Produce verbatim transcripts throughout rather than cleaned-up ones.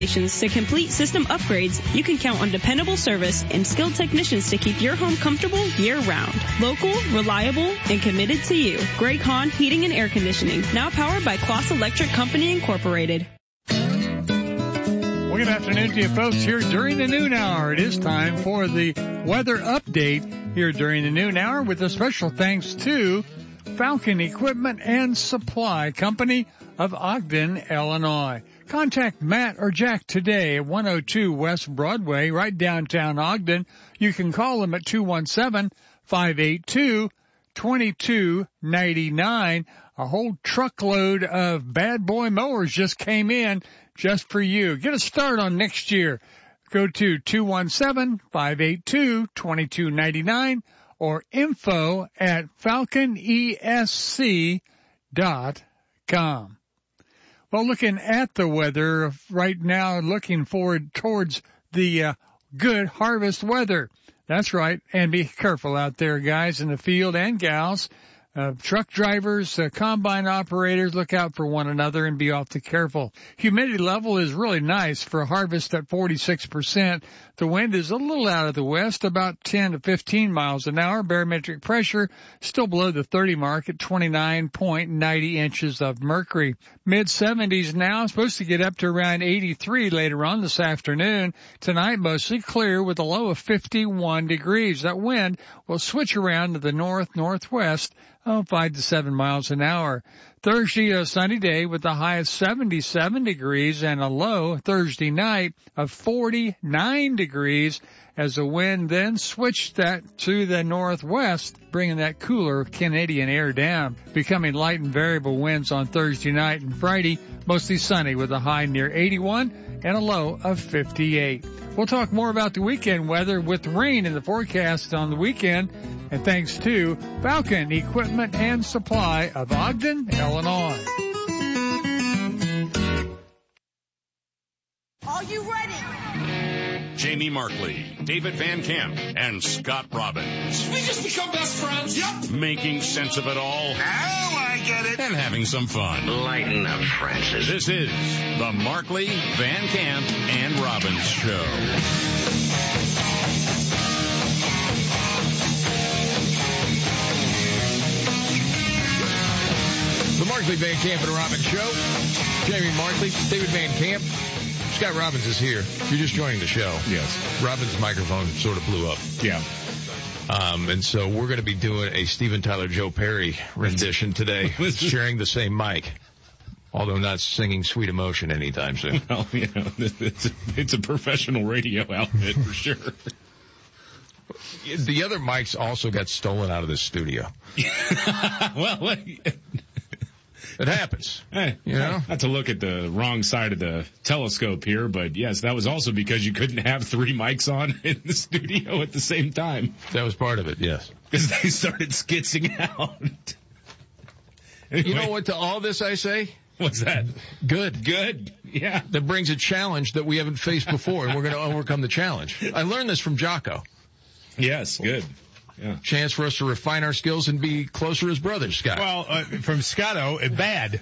To complete system upgrades, you can count on dependable service and skilled technicians to keep your home comfortable year-round. Local, reliable, and committed to you. Grey Con Heating and Air Conditioning, now powered by Kloss Electric Company Incorporated. Well, good afternoon to you folks here during the noon hour. It is time for the weather update here during the noon hour with a special thanks to Falcon Equipment and Supply Company of Ogden, Illinois. Contact Matt or Jack today at one oh two West Broadway, right downtown Ogden. You can call them at two one seven, five eight two, two two nine nine. A whole truckload of bad boy mowers just came in just for you. Get a start on next year. Go to two one seven, five eight two, two two nine nine or info at falcon e s c dot com. Well, looking at the weather right now, looking forward towards the uh, good harvest weather. That's right. And be careful out there, guys, in the field and gals. Uh, truck drivers, uh, combine operators, look out for one another and be awfully careful. Humidity level is really nice for a harvest at forty-six percent. The wind is a little out of the west, about ten to fifteen miles an hour. Barometric pressure still below the thirty mark at twenty-nine point nine zero inches of mercury. mid seventies now, supposed to get up to around eighty-three later on this afternoon. Tonight, mostly clear with a low of fifty-one degrees. That wind will switch around to the north-northwest. Oh, five to seven miles an hour. Thursday, a sunny day with a high of seventy-seven degrees and a low Thursday night of forty-nine degrees as the wind then switched that to the northwest, bringing that cooler Canadian air down, becoming light and variable winds on Thursday night and Friday, mostly sunny with a high near eighty-one and a low of fifty-eight. We'll talk more about the weekend weather with rain in the forecast on the weekend, and thanks to Falcon Equipment and Supply of Ogden, Illinois. Are you ready? Jamie Markley, David Van Camp, and Scott Robbins. We just become best friends. Yep. Making sense of it all. Now I get it. And having some fun. Lighten up, Francis. This is the Markley, Van Camp, and Robbins Show. The Markley, Van Camp, and Robbins Show. Jamie Markley, David Van Camp. Scott Robbins is here. You're just joining the show. Yes. Robbins' microphone sort of blew up. Yeah. Um, and so we're going to be doing a Steven Tyler Joe Perry rendition today, sharing the same mic, although not singing Sweet Emotion anytime soon. Well, you know, it's a, it's a professional radio outfit for sure. The other mics also got stolen out of the studio. Well, it happens. Hey, you know, not to look at the wrong side of the telescope here, but yes, that was also because you couldn't have three mics on in the studio at the same time. That was part of it, yes. Because they started skitzing out. Anyway, you know what, to all this I say? What's that? Good. Good. Yeah. That brings a challenge that we haven't faced before, and we're going to overcome the challenge. I learned this from Jocko. Yes, good. Yeah. Chance for us to refine our skills and be closer as brothers, Scott. Well, uh, from Scotto, uh, bad.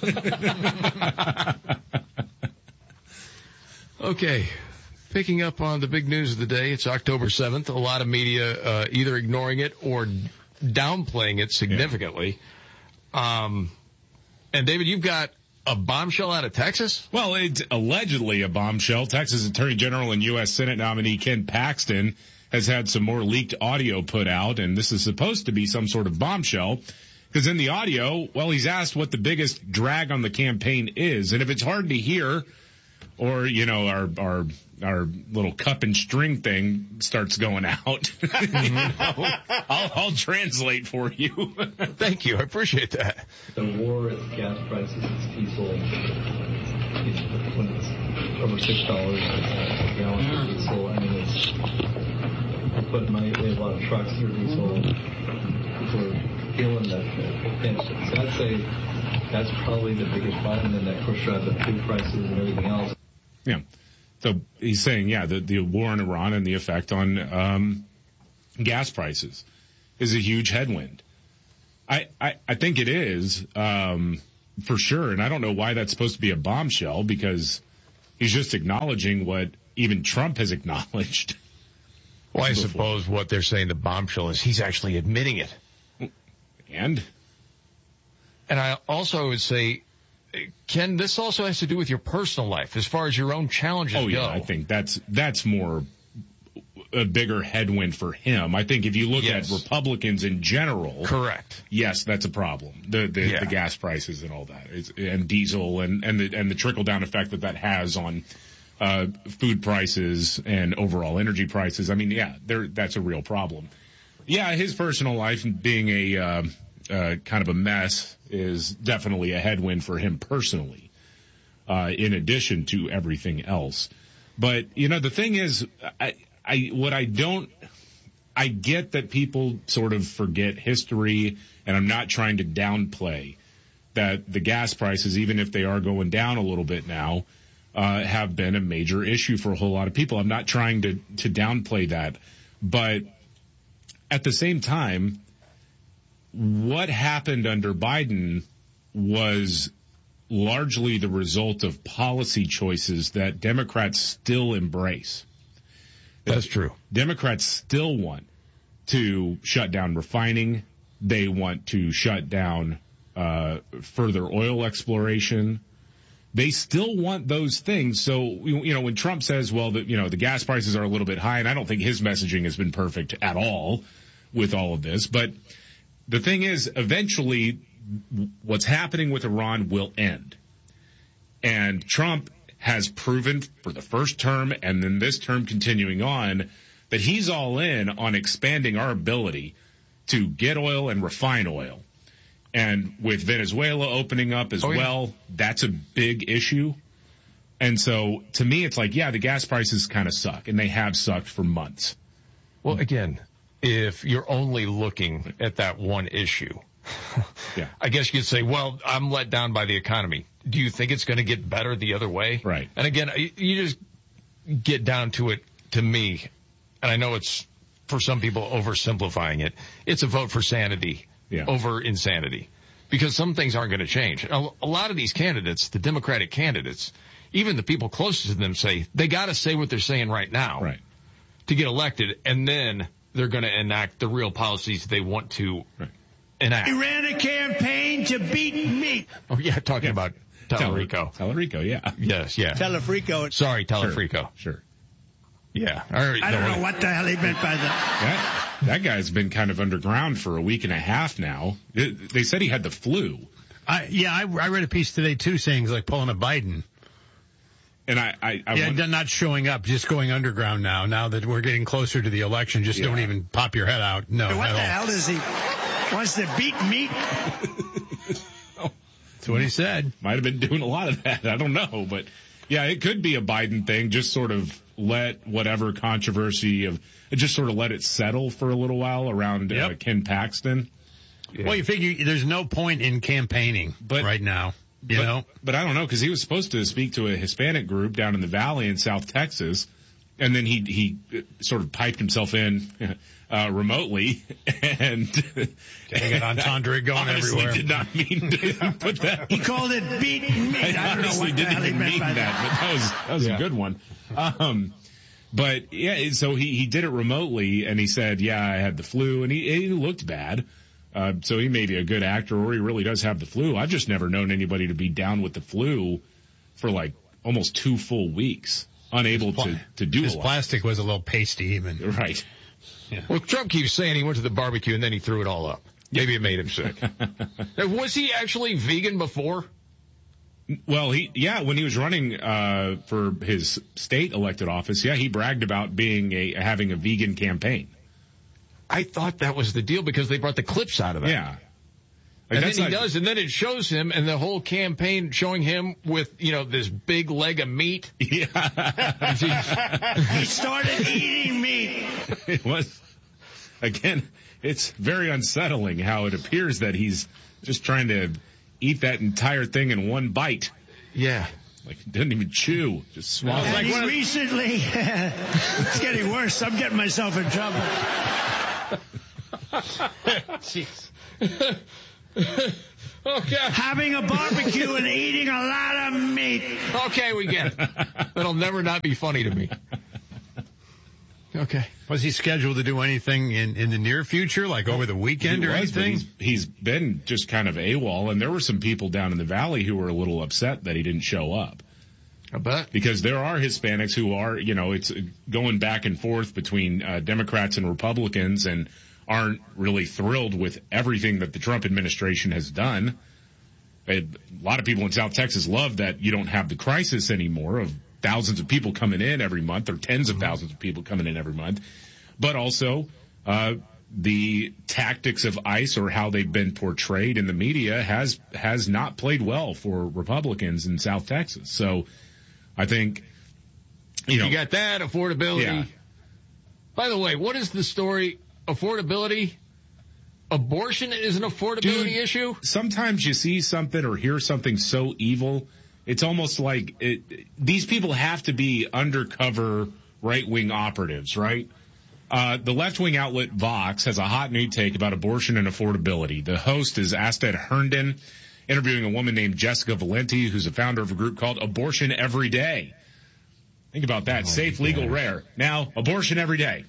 Okay. Picking up on the big news of the day, it's October seventh. A lot of media uh, either ignoring it or downplaying it significantly. Yeah. Um, and, David, you've got a bombshell out of Texas? Well, it's allegedly a bombshell. Texas Attorney General and U S Senate nominee Ken Paxton has had some more leaked audio put out, and this is supposed to be some sort of bombshell, because in the audio, well, he's asked what the biggest drag on the campaign is, and if it's hard to hear, or, you know, our our our little cup and string thing starts going out, mm-hmm. I'll, I'll translate for you. Thank you. I appreciate that. The war at gas prices, it's diesel, it's, when it's over six dollars a gallon for diesel, I mean, it's... I put money, we have a lot of trucks through diesel. People are feeling that pinch. So I'd say that's probably the biggest problem, and that, of course, drives up food prices and everything else. Yeah. So he's saying, yeah, the, the war in Iran and the effect on um, gas prices is a huge headwind. I, I, I think it is, um, for sure, and I don't know why that's supposed to be a bombshell, because He's just acknowledging what even Trump has acknowledged. Well, I before. suppose what they're saying the bombshell is he's actually admitting it. And? And I also would say, Ken, this also has to do with your personal life as far as your own challenges oh, go. yeah, I think that's that's more a bigger headwind for him. I think if you look yes. at Republicans in general. Correct. Yes, that's a problem. The the, yeah. the gas prices and all that. It's, and diesel and, and the and the trickle down effect that that has on uh food prices and overall energy prices. I mean, yeah, there that's a real problem. Yeah, his personal life being a uh, uh kind of a mess is definitely a headwind for him personally, uh, in addition to everything else. But, you know, the thing is, I, I, what I don't, I get that people sort of forget history, and I'm not trying to downplay that the gas prices, even if they are going down a little bit now, uh, have been a major issue for a whole lot of people. I'm not trying to, to downplay that. But at the same time, what happened under Biden was largely the result of policy choices that Democrats still embrace. That's true. Democrats still want to shut down refining. They want to shut down uh further oil exploration. They still want those things. So, you know, when Trump says, well, that, you know, the gas prices are a little bit high, and I don't think his messaging has been perfect at all with all of this, but the thing is, eventually, what's happening with Iran will end. And Trump has proven for the first term and then this term continuing on that he's all in on expanding our ability to get oil and refine oil. And with Venezuela opening up as oh, yeah. well, that's a big issue. And so, to me, it's like, yeah, the gas prices kind of suck, and they have sucked for months. Well, again, if you're only looking at that one issue, yeah. I guess you'd say, well, I'm let down by the economy. Do you think it's going to get better the other way? Right. And again, you just get down to it, to me, and I know it's, for some people, oversimplifying it, it's a vote for sanity yeah. over insanity. Because some things aren't going to change. A, a lot of these candidates, the Democratic candidates, even the people closest to them say, they got to say what they're saying right now right. to get elected, and then they're going to enact the real policies they want to right. enact. He ran a campaign to beat me. Oh, yeah, talking yeah. about Tellerico. Tellerico, yeah. Yes, yeah. Telefrico. Sorry, Telefrico. Sure. sure. Yeah. I don't no, know what the hell he meant by that. That, that guy's been kind of underground for a week and a half now. It, they said he had the flu. I, yeah, I, I read a piece today, too, saying he's like pulling a Biden. And I, I, I yeah, wonder, not showing up, just going underground now. Now that we're getting closer to the election, just yeah. don't even pop your head out. No, hey, what at the all. hell does he wants to beat me? That's what he said. Might have been doing a lot of that. I don't know, but yeah, it could be a Biden thing. Just sort of let whatever controversy of just sort of let it settle for a little while around yep. uh, Ken Paxton. Yeah. Well, you figure there's no point in campaigning but, right now. You but, know, but I don't know, because he was supposed to speak to a Hispanic group down in the Valley in South Texas, and then he he sort of piped himself in uh, remotely, and getting an entendre going honestly everywhere. Did not mean to put that. He called it beat me. I, I don't honestly know what didn't the hell even he meant mean by that, that, but that was that was yeah. a good one. Um, but yeah, so he he did it remotely, and he said, "Yeah, I had the flu," and he he looked bad. Uh, so he may be a good actor, or he really does have the flu. I've just never known anybody to be down with the flu for like almost two full weeks, unable pl- to, to do his a lot. plastic was a little pasty even. Right. Yeah. Well, Trump keeps saying he went to the barbecue and then he threw it all up. Maybe it made him sick. Was he actually vegan before? Well, he, yeah, when he was running, uh, for his state elected office, yeah, he bragged about being a, having a vegan campaign. I thought that was the deal because they brought the clips out of that. Yeah. Like, and then he like, does, and then it shows him, and the whole campaign showing him with, you know, this big leg of meat. Yeah. He started eating meat. It was, again, it's very unsettling how it appears that he's just trying to eat that entire thing in one bite. Yeah. Like, he doesn't even chew, just swallow. And like he recently, it's getting worse. I'm getting myself in trouble. Jeez. Okay. Having a barbecue and eating a lot of meat. Okay, we get it. That'll never not be funny to me. Okay. Was he scheduled to do anything in, in the near future, like over the weekend He or was, but anything? He's, he's been just kind of AWOL, and there were some people down in the valley who were a little upset that he didn't show up. I bet. Because there are Hispanics who are, you know, it's going back and forth between uh, Democrats and Republicans and aren't really thrilled with everything that the Trump administration has done. A lot of people in South Texas love that you don't have the crisis anymore of thousands of people coming in every month, or tens of thousands of people coming in every month. But also, uh, the tactics of ICE, or how they've been portrayed in the media, has, has not played well for Republicans in South Texas. So I think, you know. You got that, affordability. Yeah. By the way, what is the story? Affordability? Abortion is an affordability Dude, issue? Sometimes you see something or hear something so evil, it's almost like it, these people have to be undercover right-wing operatives, right? Uh, the left-wing outlet Vox has a hot new take about abortion and affordability. The host is Asted Herndon, interviewing a woman named Jessica Valenti, who's a founder of a group called Abortion Every Day. Think about that. Oh, Safe, legal, rare. Now, abortion every day.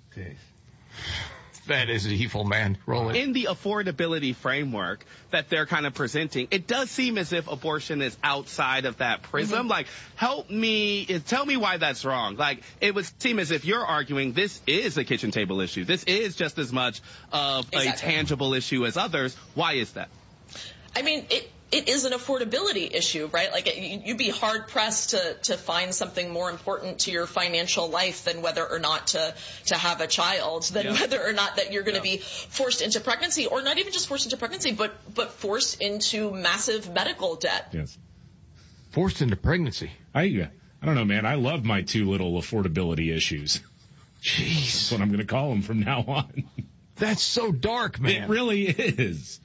That is evil, man. Roll it. In the affordability framework that they're kind of presenting, it does seem as if abortion is outside of that prism. Mm-hmm. Like, help me, tell me why that's wrong. Like, it would seem as if you're arguing this is a kitchen table issue. This is just as much of exactly. a tangible issue as others. Why is that? I mean, it it is an affordability issue, right? Like, it, you'd be hard pressed to to find something more important to your financial life than whether or not to to have a child, than yeah. whether or not that you're going to yeah. be forced into pregnancy, or not even just forced into pregnancy, but but forced into massive medical debt. Yes, forced into pregnancy. I I don't know, man. I love my two little affordability issues. Jeez, that's what I'm going to call them from now on. That's so dark, man. It really is.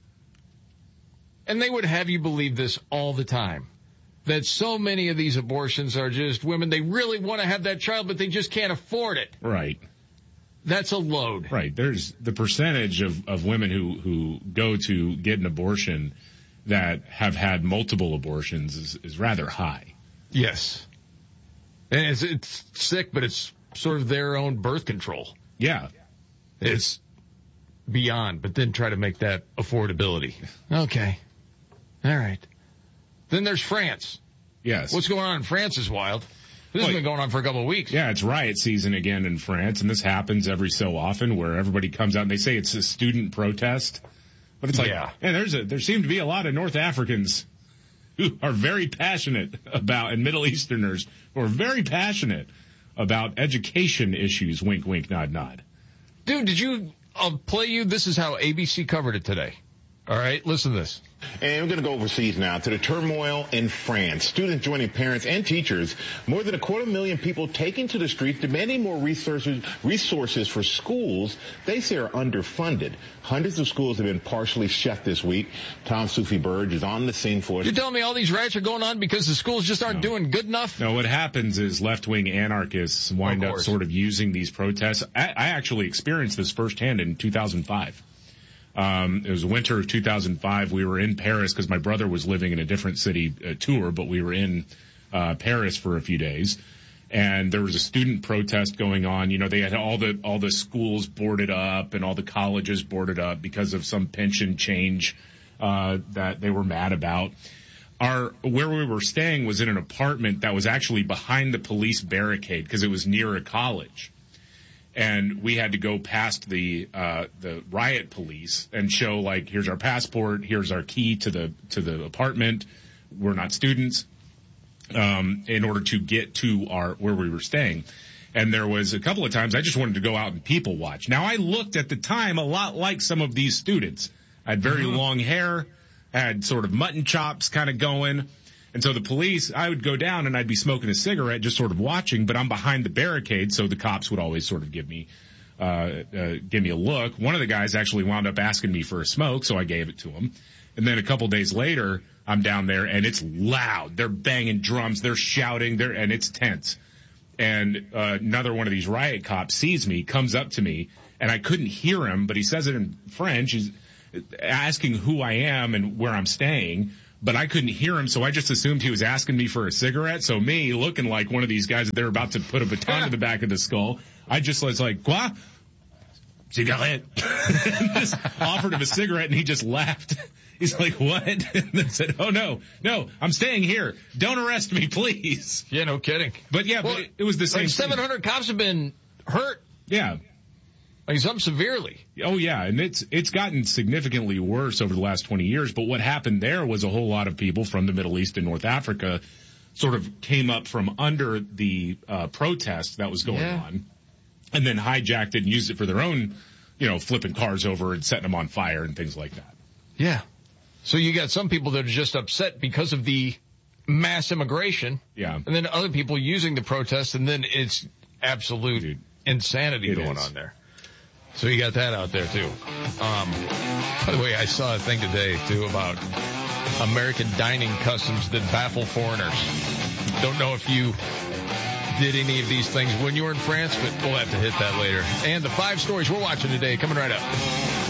And they would have you believe this all the time, that so many of these abortions are just women, they really want to have that child, but they just can't afford it. Right. That's a load. Right. There's the percentage of, of women who, who go to get an abortion that have had multiple abortions is, is rather high. Yes. And it's, it's sick, but it's sort of their own birth control. Yeah. It's beyond, but then try to make that affordability. Okay. All right. Then there's France. Yes. What's going on in France is wild. This well, has been going on for a couple of weeks. Yeah, it's riot season again in France, and this happens every so often where everybody comes out and they say it's a student protest. But it's like, yeah, yeah there's a, there seem to be a lot of North Africans who are very passionate about, and Middle Easterners who are very passionate about education issues. Wink, wink, nod, nod. Dude, did you, I'll play you, this is how A B C covered it today. All right, listen to this. And we're going to go overseas now to the turmoil in France. Students joining parents and teachers. More than a quarter million people taking to the streets demanding more resources, resources for schools they say are underfunded. Hundreds of schools have been partially shut this week. Tom Sufi Burge is on the scene for us. You're telling me all these riots are going on because the schools just aren't no. doing good enough? No, what happens is left-wing anarchists wind up sort of using these protests. I, I actually experienced this firsthand in two thousand five. Um, it was winter of two thousand five. We were in Paris because my brother was living in a different city uh, tour, but we were in uh, Paris for a few days. And there was a student protest going on. You know, they had all the all the schools boarded up and all the colleges boarded up because of some pension change uh, that they were mad about. Our where we were staying was in an apartment that was actually behind the police barricade because it was near a college. And we had to go past the uh the riot police and show, like, here's our passport, here's our key to the to the apartment. We're not students, um, in order to get to our where we were staying. And there was a couple of times I just wanted to go out and people watch. Now, I looked at the time a lot like some of these students. I had very mm-hmm. long hair, had sort of mutton chops kind of going. And so the police, I would go down and I'd be smoking a cigarette, just sort of watching, but I'm behind the barricade, so the cops would always sort of give me, uh, uh, give me a look. One of the guys actually wound up asking me for a smoke, so I gave it to him. And then a couple days later, I'm down there and it's loud. They're banging drums, they're shouting, they're, and it's tense. And, uh, another one of these riot cops sees me, comes up to me, and I couldn't hear him, but he says it in French. He's, asking who I am and where I'm staying. But I couldn't hear him, so I just assumed he was asking me for a cigarette. So me, looking like one of these guys that they're about to put a baton to the back of the skull, I just was like, quoi? Cigarette. Just offered him a cigarette, and he just laughed. He's like, what? And then said, oh, no, no, I'm staying here. Don't arrest me, please. Yeah, no kidding. But, yeah, well, but it, it was the same like seven hundred thing. Cops have been hurt. Yeah. Like some severely. Oh, yeah, and it's it's gotten significantly worse over the last twenty years. But what happened there was a whole lot of people from the Middle East and North Africa sort of came up from under the uh, protest that was going yeah. on and then hijacked it and used it for their own, you know, flipping cars over and setting them on fire and things like that. Yeah. So you got some people that are just upset because of the mass immigration. Yeah. And then other people using the protest, and then it's absolute Dude, insanity it going is. on there. So you got that out there, too. Um, by the way, I saw a thing today, too, about American dining customs that baffle foreigners. Don't know if you did any of these things when you were in France, but we'll have to hit that later. And the five stories we're watching today coming right up.